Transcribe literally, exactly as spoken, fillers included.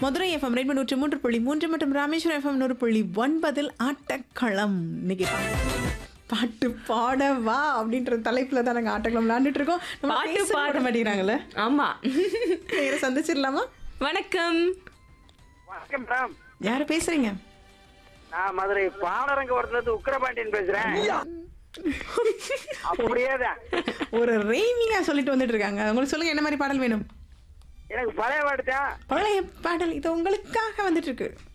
Madurai FM ரெண்டு நூற்றி மூன்று புள்ளி மூன்று மற்றும் ராமேஸ்வரம் எஃப்எம் நூறு புள்ளி ஒன்பதில் ஆட்டக்களம். இன்னைக்கு பாட்டு பாட வா அப்படின்ற தலைப்புல தான் நாங்கள் ஆட்டக்களம் விளையாண்டுட்டு இருக்கோம். பாட்டு பாட மாட்டேங்கிறாங்களே. ஆமா, வேற சந்திச்சிடலாமா? வணக்கம். வணக்கம் மேடம். யாரு பேசுறீங்க? நான் மதுரை பாலரங்கவரத்துல இருந்து உக்கிரபாண்டியன் பேசுறேன். அப்படியேதான் ஒரு ரெய்மிங்கா சொல்லிட்டு வந்துட்டு இருக்காங்க. உங்களுக்கு சொல்லுங்க, என்ன மாதிரி பாடல் வேணும்? எனக்கு பழைய பாட்டு தான். பழைய பாடல் இது உங்களுக்காக வந்துட்டு இருக்கு.